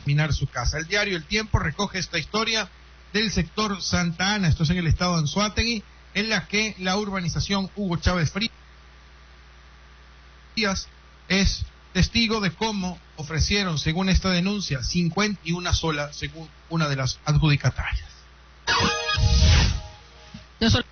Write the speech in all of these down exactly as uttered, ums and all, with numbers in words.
terminar su casa. El diario El Tiempo recoge esta historia del sector Santa Ana, esto es en el estado de Anzoátegui, en la que la urbanización Hugo Chávez Frías es testigo de cómo ofrecieron, según esta denuncia, cincuenta y una sola, según una de las adjudicatarias. No solo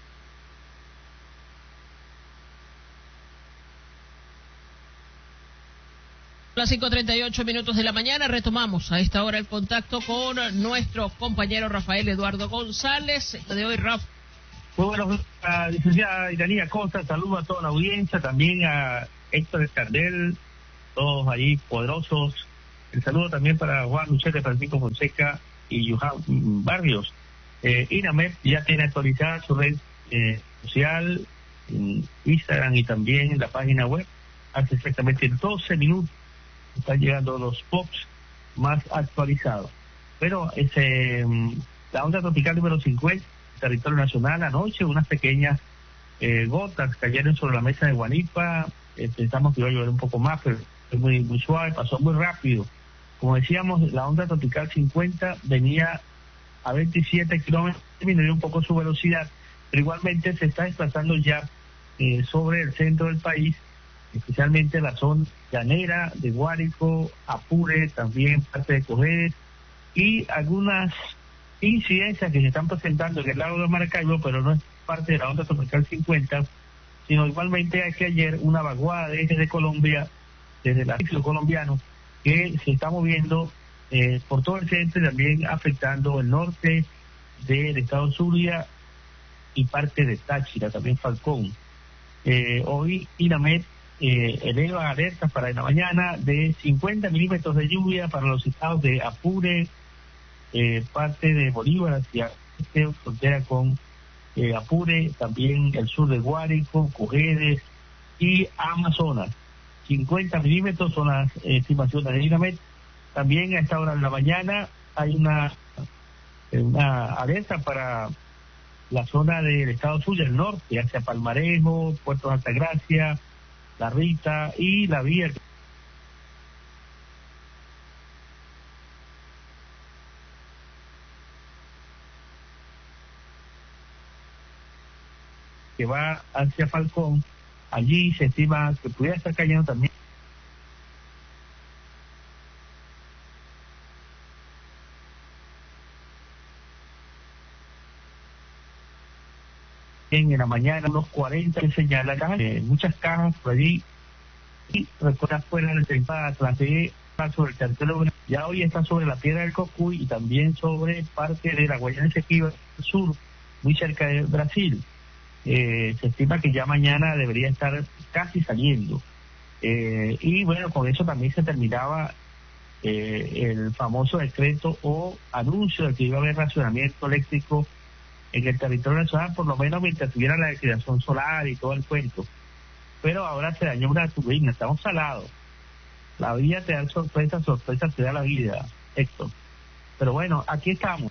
las cinco treinta y ocho minutos de la mañana, retomamos a esta hora el contacto con nuestro compañero Rafael Eduardo González. De hoy, Rafa. Muy buenos días, licenciada Iranía Costa, saludo a toda la audiencia, también a Héctor Escardel, todos ahí poderosos. El saludo también para Juan Luchete, Francisco Fonseca y Johan Barrios. Eh, INAMED ya tiene actualizada su red eh, social, en Instagram y también en la página web. Hace exactamente doce minutos están llegando los pops más actualizados. Pero ese, la onda tropical número cincuenta, territorio nacional, anoche unas pequeñas eh, gotas cayeron sobre la mesa de Guanipa. Eh, pensamos que iba a llover un poco más, pero fue muy, muy suave, pasó muy rápido. Como decíamos, la onda tropical cincuenta venía a veintisiete kilómetros, disminuyó un poco su velocidad, pero igualmente se está desplazando ya eh, sobre el centro del país, especialmente la zona llanera de Guárico, Apure, también parte de Cojedes, y algunas incidencias que se están presentando en el lago de Maracaibo, pero no es parte de la onda tropical cincuenta, sino igualmente hay que ayer una vaguada desde Colombia, desde el artículo colombiano, que se está moviendo eh, por todo el centro y también afectando el norte del estado Zulia y parte de Táchira, también Falcón. Eh, hoy INAMED eh, eleva alertas para la mañana de cincuenta milímetros de lluvia para los estados de Apure, eh, parte de Bolívar hacia este, frontera con eh, Apure, también el sur de Guárico, Cojedes y Amazonas. cincuenta milímetros son las eh, estimaciones de INAMED. También a esta hora de la mañana hay una, una alerta para la zona del estado Zulia, el norte, hacia Palmarejo, Puerto Altagracia, La Rita y la vía que va hacia Falcón. Allí se estima que pudiera estar cayendo también en la mañana unos cuarenta que señala eh, muchas cajas por allí y recuerda fuera del temporada sobre el territorio. Ya hoy está sobre la Piedra del Cocuy y también sobre parte de la Guayana Esequiba sur, muy cerca de Brasil. Eh, se estima que ya mañana debería estar casi saliendo. Eh, y bueno, con eso también se terminaba eh, el famoso decreto o anuncio de que iba a haber racionamiento eléctrico en el territorio nacional, por lo menos mientras tuviera la liquidación solar y todo el cuento. Pero ahora se dañó una turbina, estamos salados. La vida te da sorpresa, sorpresa te da la vida, Héctor. Pero bueno, aquí estamos.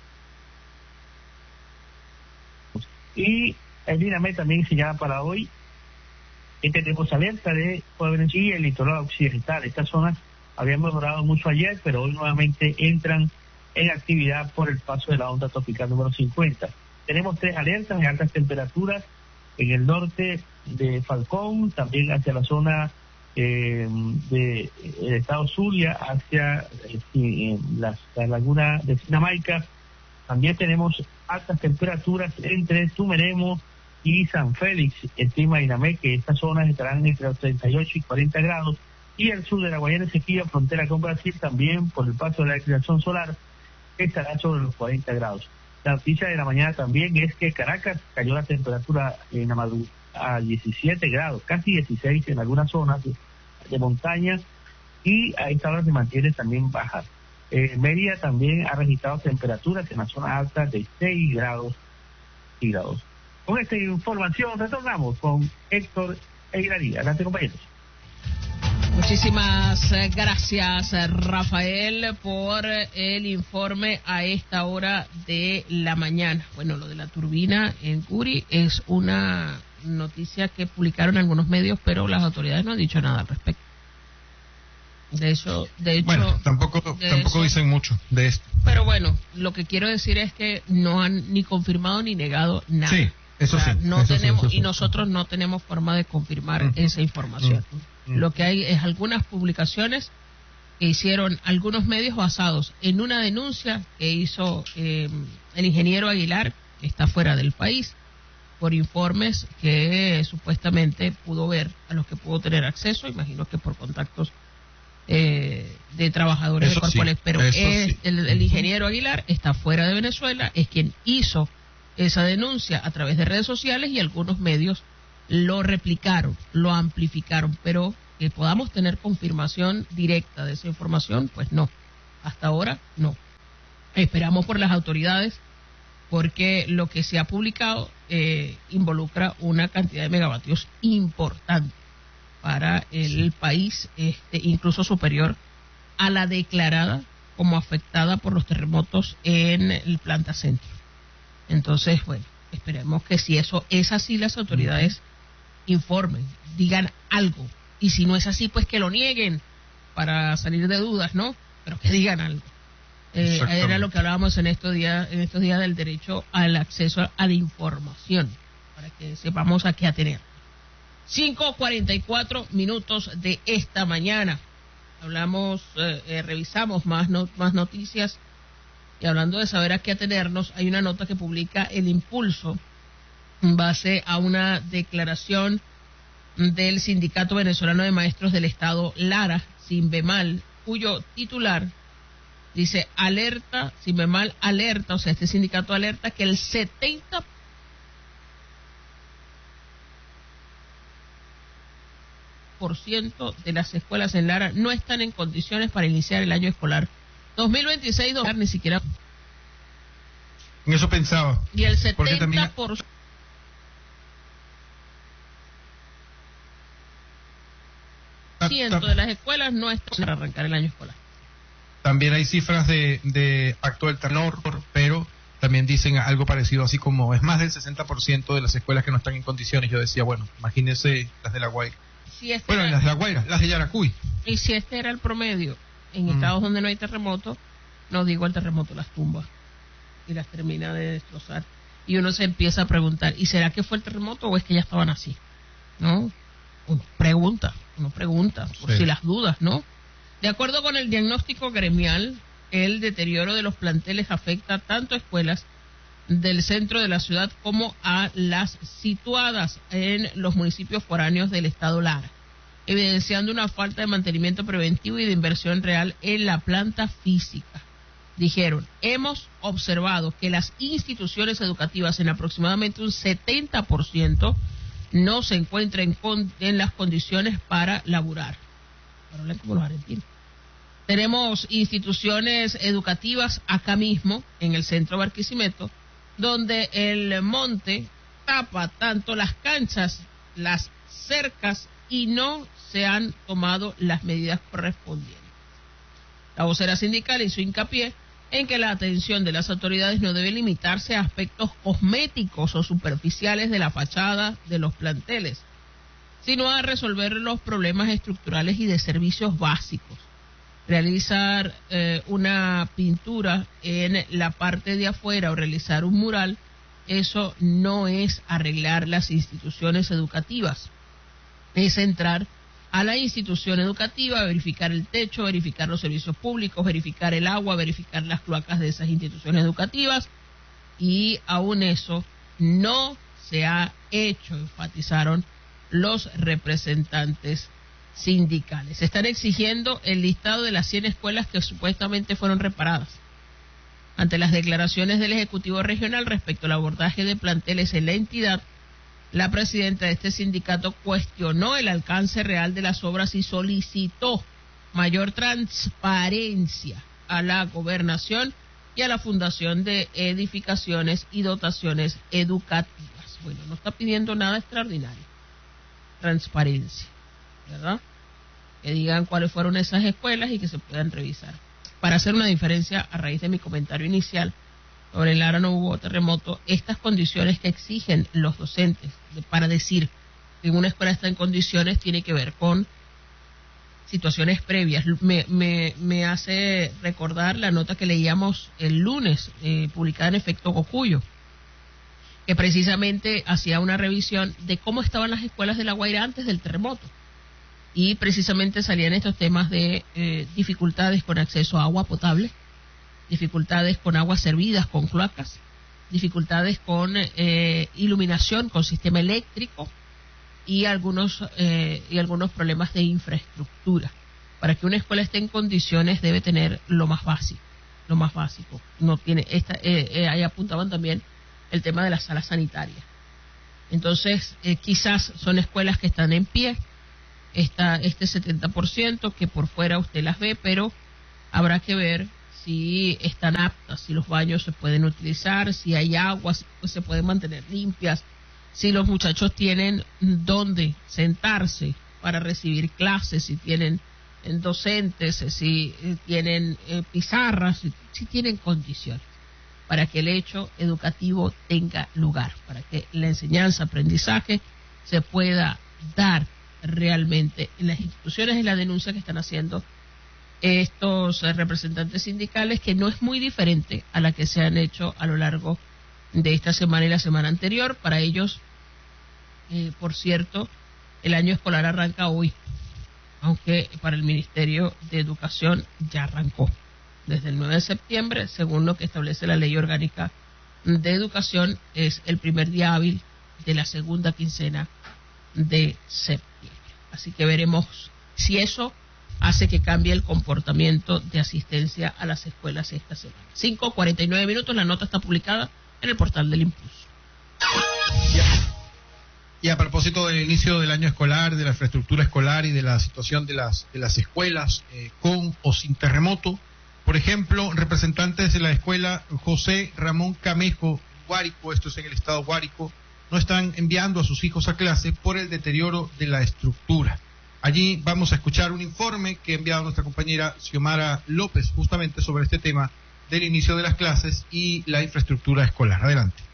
Y el INAMED también señala para hoy que tenemos alerta de Puebla y el litoral occidental. Estas zonas habían mejorado mucho ayer, pero hoy nuevamente entran en actividad por el paso de la onda tropical número cincuenta. Tenemos tres alertas de altas temperaturas en el norte de Falcón, también hacia la zona eh, de el estado Zulia, hacia eh, la, la laguna de Sinamaica. También tenemos altas temperaturas entre Tumeremo y San Félix, estima INAMED que estas zonas estarán entre los treinta y ocho y cuarenta grados, y el sur de la Guayana Esequiba, frontera con Brasil, también por el paso de la declinación solar, estará sobre los cuarenta grados. La noticia de la mañana también es que Caracas cayó la temperatura en la madrugada a diecisiete grados, casi dieciséis en algunas zonas de, de montaña, y a esta hora se mantiene también baja. Eh, Mérida también ha registrado temperaturas en la zona alta de seis grados y grados. Con esta información retornamos con Héctor Eiraría. Adelante, compañeros. Muchísimas gracias, Rafael, por el informe a esta hora de la mañana. Bueno, lo de la turbina en Curi es una noticia que publicaron algunos medios, pero las autoridades no han dicho nada al respecto. De hecho, de hecho, bueno, tampoco, de tampoco eso, dicen mucho de esto. Pero bueno, lo que quiero decir es que no han ni confirmado ni negado nada. Sí, eso o sea, sí. No eso tenemos sí, eso sí. y nosotros no tenemos forma de confirmar Uh-huh. esa información. Uh-huh. Lo que hay es algunas publicaciones que hicieron algunos medios basados en una denuncia que hizo eh, el ingeniero Aguilar, que está fuera del país, por informes que eh, supuestamente pudo ver, a los que pudo tener acceso, imagino que por contactos eh, de trabajadores Eso de Corpolex, sí, pero eso es, sí. el, el ingeniero Aguilar está fuera de Venezuela, es quien hizo esa denuncia a través de redes sociales y algunos medios lo replicaron, lo amplificaron, pero que podamos tener confirmación directa de esa información, pues no, hasta ahora no. Esperamos por las autoridades, porque lo que se ha publicado eh, involucra una cantidad de megavatios importante para el sí. país, este, incluso superior a la declarada como afectada por los terremotos en el Planta Centro. Entonces, bueno, esperemos que si eso es así, las autoridades informen, digan algo, y si no es así, pues que lo nieguen para salir de dudas, ¿no? Pero que digan algo. Eh, era lo que hablábamos en estos días, en estos días del derecho al acceso a la información, para que sepamos a qué atener. cinco cuarenta y cuatro minutos de esta mañana. Hablamos, eh, eh, revisamos más, no, más noticias, y hablando de saber a qué atenernos, hay una nota que publica El Impulso en base a una declaración del Sindicato Venezolano de Maestros del Estado Lara, Sinvemal, cuyo titular dice alerta, Sinvemal alerta, o sea, este sindicato alerta que el setenta por ciento de las escuelas en Lara no están en condiciones para iniciar el año escolar dos mil veintiséis, ni siquiera. En eso pensaba. Y el setenta por ciento de las escuelas no están para arrancar el año escolar. También hay cifras de, de actual tenor, pero también dicen algo parecido, así como es más del sesenta por ciento de las escuelas que no están en condiciones. Yo decía, bueno, imagínense las de La Guaira. Si este bueno, era, las de La Guaira, las de Yaracuy. Y si este era el promedio en mm. estados donde no hay terremoto, no digo el terremoto las tumba y las termina de destrozar. Y uno se empieza a preguntar, ¿y será que fue el terremoto o es que ya estaban así? ¿No? Uno pregunta, uno pregunta, por sí. si las dudas, ¿no? De acuerdo con el diagnóstico gremial, el deterioro de los planteles afecta tanto a escuelas del centro de la ciudad como a las situadas en los municipios foráneos del estado Lara, evidenciando una falta de mantenimiento preventivo y de inversión real en la planta física. Dijeron, hemos observado que las instituciones educativas en aproximadamente un setenta por ciento no se encuentran en, con, en las condiciones para laburar. Para hablar como los argentinos. Tenemos instituciones educativas acá mismo, en el centro de Barquisimeto, donde el monte tapa tanto las canchas, las cercas, y no se han tomado las medidas correspondientes. La vocera sindical hizo hincapié en que la atención de las autoridades no debe limitarse a aspectos cosméticos o superficiales de la fachada de los planteles, sino a resolver los problemas estructurales y de servicios básicos. Realizar eh, una pintura en la parte de afuera o realizar un mural, eso no es arreglar las instituciones educativas. Es entrar a la institución educativa, verificar el techo, verificar los servicios públicos, verificar el agua, verificar las cloacas de esas instituciones educativas, y aún eso no se ha hecho, enfatizaron los representantes sindicales. Están exigiendo el listado de las cien escuelas que supuestamente fueron reparadas. Ante las declaraciones del Ejecutivo Regional respecto al abordaje de planteles en la entidad, la presidenta de este sindicato cuestionó el alcance real de las obras y solicitó mayor transparencia a la gobernación y a la Fundación de Edificaciones y Dotaciones Educativas. Bueno, no está pidiendo nada extraordinario. Transparencia, ¿verdad? Que digan cuáles fueron esas escuelas y que se puedan revisar. Para hacer una diferencia, a raíz de mi comentario inicial, sobre el Lara no hubo terremoto, estas condiciones que exigen los docentes de, para decir que una escuela está en condiciones tiene que ver con situaciones previas. Me, me, me hace recordar la nota que leíamos el lunes, eh, publicada en Efecto Cocuyo, que precisamente hacía una revisión de cómo estaban las escuelas de La Guaira antes del terremoto. Y precisamente salían estos temas de eh, dificultades con acceso a agua potable, dificultades con aguas servidas, con cloacas, dificultades con eh, iluminación, con sistema eléctrico y algunos eh, y algunos problemas de infraestructura. Para que una escuela esté en condiciones debe tener lo más básico, lo más básico. No tiene esta eh, eh, ahí apuntaban también el tema de las salas sanitarias. Entonces eh, quizás son escuelas que están en pie. Está este setenta por ciento que por fuera usted las ve, pero habrá que ver si están aptas, si los baños se pueden utilizar, si hay agua, si pues, se pueden mantener limpias, si los muchachos tienen dónde sentarse para recibir clases, si tienen eh, docentes, si eh, tienen eh, pizarras, si, si tienen condiciones para que el hecho educativo tenga lugar, para que la enseñanza, aprendizaje se pueda dar realmente en las instituciones. Es la denuncia que están haciendo estos eh, representantes sindicales, que no es muy diferente a la que se han hecho a lo largo de esta semana y la semana anterior. Para ellos, eh, por cierto, el año escolar arranca hoy, aunque para el Ministerio de Educación ya arrancó desde el nueve de septiembre, según lo que establece la Ley Orgánica de Educación. Es el primer día hábil de la segunda quincena de septiembre. Así que veremos si eso hace que cambie el comportamiento de asistencia a las escuelas esta semana. cinco cuarenta y nueve minutos, la nota está publicada en el portal del Impulso. Y a propósito del inicio del año escolar, de la infraestructura escolar y de la situación de las, de las escuelas eh, con o sin terremoto, por ejemplo, representantes de la escuela José Ramón Camejo, Guárico, esto es en el estado Guárico, no están enviando a sus hijos a clase por el deterioro de la estructura. Allí vamos a escuchar un informe que ha enviado nuestra compañera Xiomara López justamente sobre este tema del inicio de las clases y la infraestructura escolar. Adelante.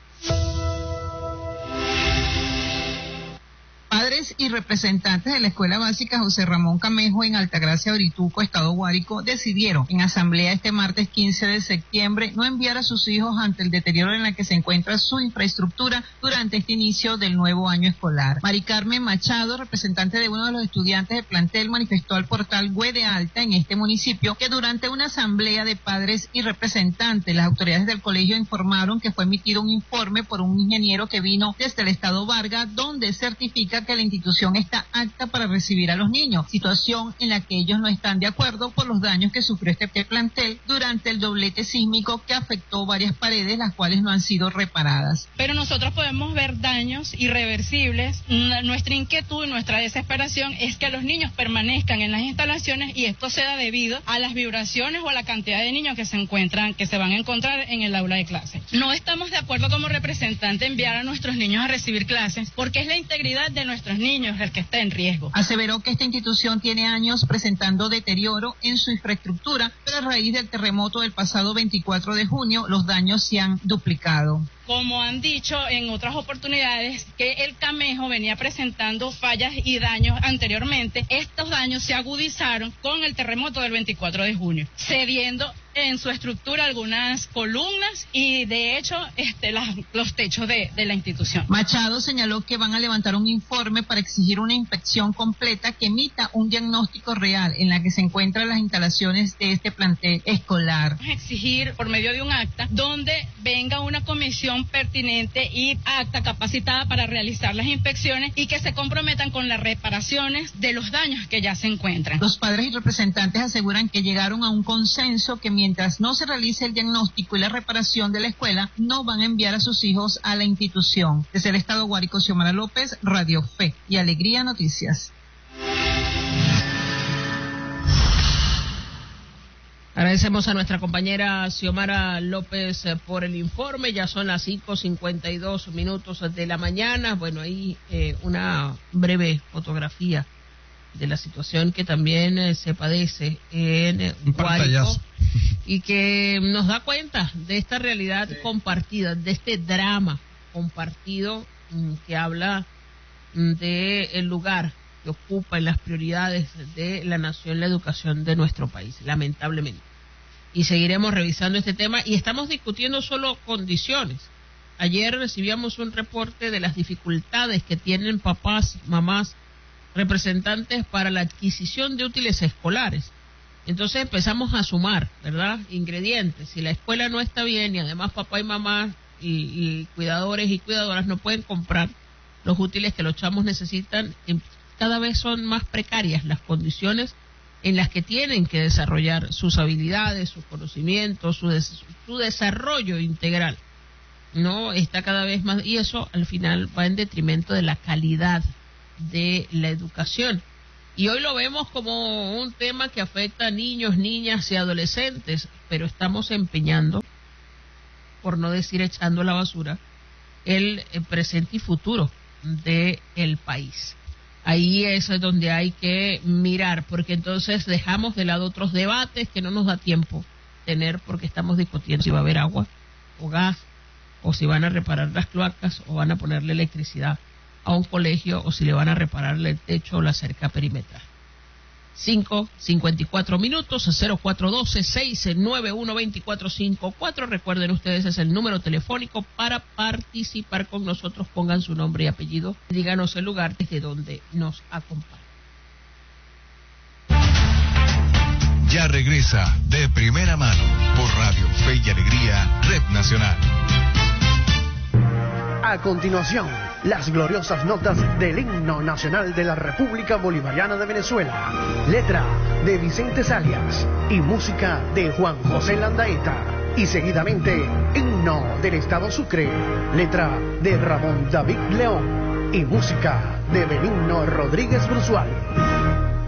Padres y representantes de la Escuela Básica José Ramón Camejo en Altagracia, Orituco, Estado Guárico, decidieron en asamblea este martes quince de septiembre no enviar a sus hijos ante el deterioro en el que se encuentra su infraestructura durante este inicio del nuevo año escolar. Mari Carmen Machado, representante de uno de los estudiantes del plantel, manifestó al portal Güede Alta en este municipio que durante una asamblea de padres y representantes, las autoridades del colegio informaron que fue emitido un informe por un ingeniero que vino desde el estado Vargas, donde certifica que la institución está apta para recibir a los niños, situación en la que ellos no están de acuerdo por los daños que sufrió este plantel durante el doblete sísmico que afectó varias paredes, las cuales no han sido reparadas. Pero nosotros podemos ver daños irreversibles. Nuestra inquietud y nuestra desesperación es que los niños permanezcan en las instalaciones y esto sea debido a las vibraciones o a la cantidad de niños que se encuentran, que se van a encontrar en el aula de clase. No estamos de acuerdo como representante enviar a nuestros niños a recibir clases porque es la integridad de nuestros niños el que está en riesgo. Aseveró que esta institución tiene años presentando deterioro en su infraestructura, pero a raíz del terremoto del pasado veinticuatro de junio los daños se han duplicado. Como han dicho en otras oportunidades, que el Camejo venía presentando fallas y daños anteriormente, estos daños se agudizaron con el terremoto del veinticuatro de junio, cediendo en su estructura algunas columnas y de hecho este, las, los techos de, de la institución. Machado señaló que van a levantar un informe para exigir una inspección completa que emita un diagnóstico real en la que se encuentran las instalaciones de este plantel escolar. Vamos a exigir por medio de un acta donde venga una comisión pertinente y acta capacitada para realizar las inspecciones y que se comprometan con las reparaciones de los daños que ya se encuentran. Los padres y representantes aseguran que llegaron a un consenso que mientras no se realice el diagnóstico y la reparación de la escuela, no van a enviar a sus hijos a la institución. Desde el estado Guárico, Xiomara López, Radio Fe y Alegría Noticias. Agradecemos a nuestra compañera Xiomara López por el informe. Ya son las cinco cincuenta y dos minutos de la mañana. Bueno, ahí eh, una breve fotografía de la situación que también eh, se padece en eh, Guárico y que nos da cuenta de esta realidad sí. compartida, de este drama compartido mm, que habla mm, de el lugar que ocupa en las prioridades de la nación la educación de nuestro país, lamentablemente. Y seguiremos revisando este tema y estamos discutiendo solo condiciones. Ayer recibíamos un reporte de las dificultades que tienen papás, mamás, representantes para la adquisición de útiles escolares. Entonces empezamos a sumar, ¿verdad?, ingredientes. Si la escuela no está bien y además papá y mamá y, y cuidadores y cuidadoras no pueden comprar los útiles que los chamos necesitan, cada vez son más precarias las condiciones en las que tienen que desarrollar sus habilidades, sus conocimientos, su, des, su desarrollo integral. No está cada vez más, y eso al final va en detrimento de la calidad de la educación. Y hoy lo vemos como un tema que afecta a niños, niñas y adolescentes, pero estamos empeñando, por no decir echando a la basura, el, el presente y futuro del país. Ahí es donde hay que mirar, porque entonces dejamos de lado otros debates que no nos da tiempo tener, porque estamos discutiendo si va a haber agua o gas, o si van a reparar las cloacas, o van a ponerle electricidad a un colegio, o si le van a repararle el techo o la cerca perimetral. cinco, cincuenta y cuatro minutos, cero cuatro uno dos, seis nueve uno, dos cuatro cinco cuatro. Recuerden ustedes, es el número telefónico para participar con nosotros. Pongan su nombre y apellido, díganos el lugar desde donde nos acompañan. Ya regresa De Primera Mano por Radio Fe y Alegría, Red Nacional. A continuación, las gloriosas notas del himno nacional de la República Bolivariana de Venezuela. Letra de Vicente Salias y música de Juan José Landaeta. Y seguidamente, himno del Estado Sucre. Letra de Ramón David León y música de Benigno Rodríguez Brusual.